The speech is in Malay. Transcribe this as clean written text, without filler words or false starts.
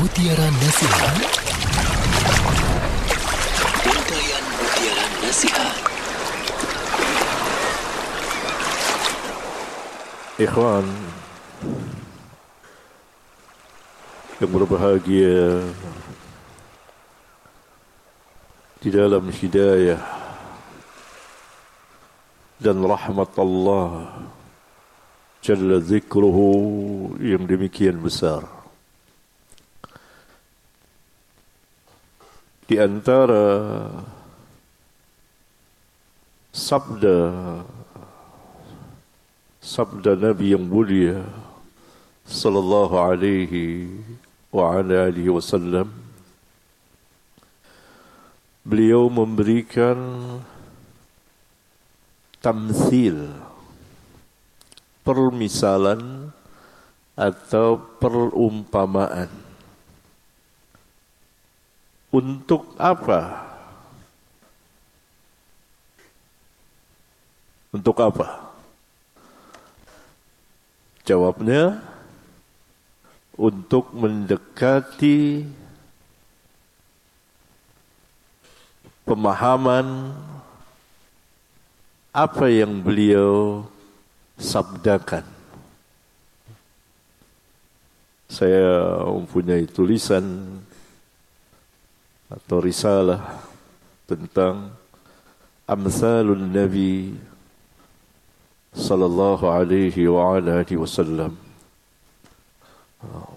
Mutiara Nasihat. Untayan Mutiara Nasihat. Ikhwan yang berbahagia di dalam hidayah dan rahmat Allah Jalla Zikruhu yang demikian besar. Di antara sabda Nabi yang mulia sallallahu alaihi wa ala alihi wasallam, beliau memberikan tamthil, permisalan atau perumpamaan. Untuk apa? Untuk apa? Jawabnya, untuk mendekati pemahaman apa yang beliau sabdakan. Saya mempunyai tulisan atau risalah tentang Amsalun Nabi sallallahu alaihi wa ala alihi wasallam,